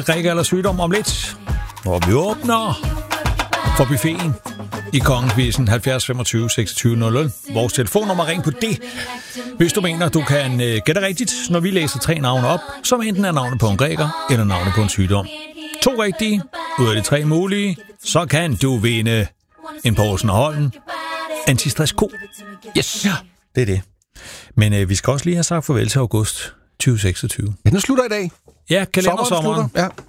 Rikke eller sygdom om lidt, hvor vi åbner for buffeten i Kongequizzen 70 25 26 00. Vores telefonnummer, ring på det, hvis du mener, du kan gætte rigtigt, når vi læser 3 navne op, som enten er navnet på en græker eller navnet på en sygdom. 2 rigtige ud af de 3 mulige, så kan du vinde en Poulsen og Holm Antistress Ko. Yes. Ja, det er det. Men vi skal også lige have sagt farvel til august 2026. Ja, den slutter i dag. Ja, kalendersommeren.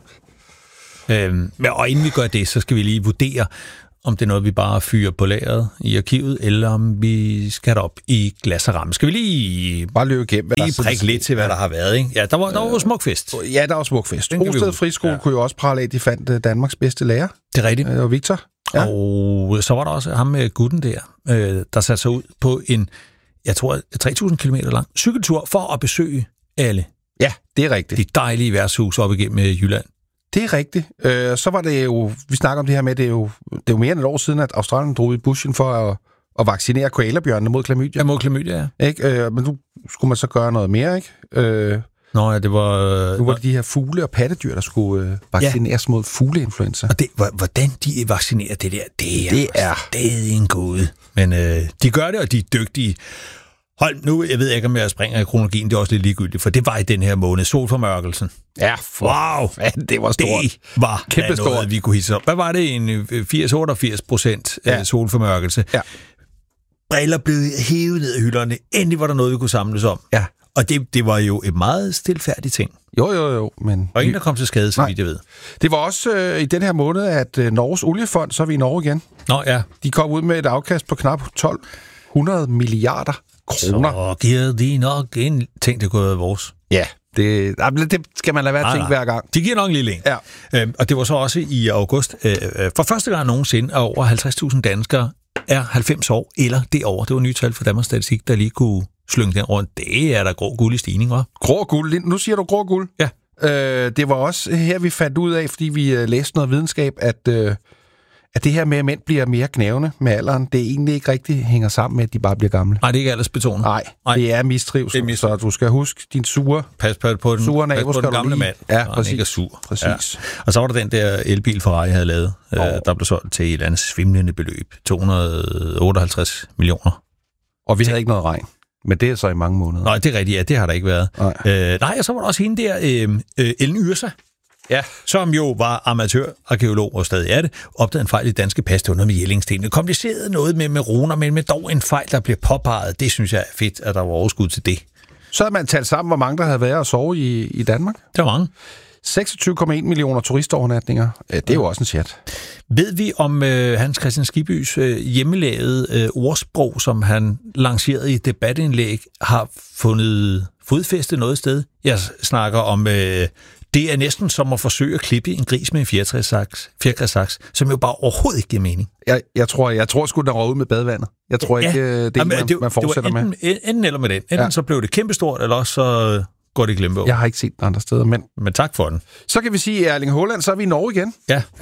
Ja. Og inden vi gør det, så skal vi lige vurdere, om det er noget, vi bare fyrer på lageret i arkivet, eller om vi skal op i glas og ramme. Skal vi lige bare løbe igennem, hvad lige prikke lidt til, hvad der har været, ikke? Ja, der var jo smukfest. Ja, der var smukfest. Rosted Friskole kunne jo også prale af, de fandt Danmarks bedste lærer. Det er rigtigt. Og Victor. Ja. Og så var der også ham med gutten der satte sig ud på en, jeg tror, 3.000 km lang cykeltur for at besøge alle. Ja, det er rigtigt. De dejlige værtshus op igennem Jylland. Det er rigtigt. Så var det jo, vi snakker om det her med, det er jo mere end et år siden, at Australien drog i bushen for at vaccinere koalabjørnene mod klamydia. Ja, mod klamydia, ja. Ikke? Men nu skulle man så gøre noget mere, ikke? Nå ja, det var... Nu var det de her fugle- og pattedyr, der skulle vaccineres mod fugleinfluenza. Og hvordan de vaccinerer det der, det er stadig en gåde. Men de gør det, og de er dygtige. Hold nu, jeg ved ikke, om jeg springer i kronologien, det er også lidt ligegyldigt, for det var i den her måned, solformørkelsen. Ja, wow, det var stort. Det var kæmpe noget, stort. Vi kunne hisse op. Hvad var det? En 80-88% solformørkelse. Ja. Briller blev hævet ned af hylderne. Endelig var der noget, vi kunne samles om. Ja. Og det var jo et meget stilfærdigt ting. Jo, men... Og ingen, der kom til skade, så vidt jeg ved. Det var også i den her måned, at Norges oliefond, så er vi i Norge igen. Nå ja. De kom ud med et afkast på knap 1.200 milliarder kroner. Så giver de nok en ting, der kunne være vores. Ja, det skal man lade være at tænke hver gang. De giver nok en lille en. Ja. Og det var så også i august. For første gang nogensinde, at over 50.000 danskere er 90 år eller derovre. Det var nye tal for Danmarks Statistik, der lige kunne slynge den rundt. Det er der grå guld i stigning, hva'? Grå guld? Nu siger du grå guld? Ja. Det var også her, vi fandt ud af, fordi vi læste noget videnskab, at det her med, at mænd bliver mere gnavne med alderen, det egentlig ikke rigtig hænger sammen med, at de bare bliver gamle. Nej, det er ikke aldersbetonet. Nej, det er mistrivsel. Så du skal huske din sure nabo, den gamle mand. Ja, præcis. Han ikke er sur. Præcis. Ja. Og så var der den der elbil Ferrari havde lavet, der blev solgt til et eller andet svimlende beløb. 258 millioner. Og vi havde ikke noget regn. Men det er så i mange måneder. Nej, det er rigtigt, ja, det har der ikke været. Nej, og så var der også hende der, Ellen Yrsa, som jo var amatørarkæolog og stadig er det, opdagede en fejl i danske pas. Det var noget med Jellingstenene. Kompliceret noget med runer, men med dog en fejl, der bliver påpeget. Det synes jeg er fedt, at der var overskud til det. Så havde man talt sammen, hvor mange der havde været at sove i Danmark. Det var mange. 26,1 millioner turistovernatninger. Det er jo også en chat. Ved vi om Hans Christian Skibys hjemmelavede ordsprog, som han lancerede i et debatindlæg, har fundet fodfæste noget sted? Jeg snakker om, det er næsten som at forsøge at klippe en gris med en fjerkræsaks, som jo bare overhovedet ikke giver mening. Jeg tror sgu, den røg ud med badevandet. Jeg tror ikke, det er man fortsætter det var med. Enten eller med den. Enten så blev det kæmpestort, eller også så går det glemme. Jeg har ikke set den andre steder, men tak for den. Så kan vi sige, at Erling Haaland, så er vi i Norge igen.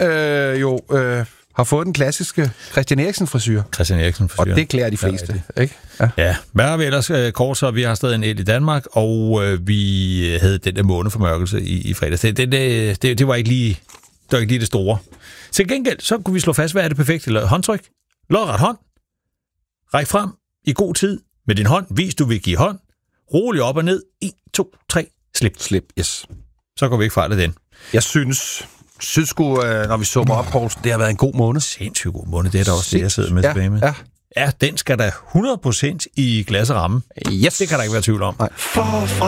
Ja. Har fået den klassiske Christian Eriksen-frisyr. Og det klæder de fleste, ikke? Ja. Hvad har vi ellers kort, så vi har stadig en el i Danmark, og vi havde den der måneformørkelse i fredags. Det var ikke lige det store. Til gengæld, så kunne vi slå fast, hvad er det perfekte håndtryk? Lodret hånd. Ræk frem i god tid med din hånd. Vis, du vil give hånd. Rolig op og ned. 1, 2, 3. Slip. Yes. Så går vi ikke fejl af den. Jeg synes sgu, når vi summer op, Poulsen, det har været en god måned. Sindssygt god måned. Det er da også det, jeg sidder med tilbage med. Ja, den skal da 100% i glas og ramme. Yes. Det kan der ikke være tvivl om. Nej.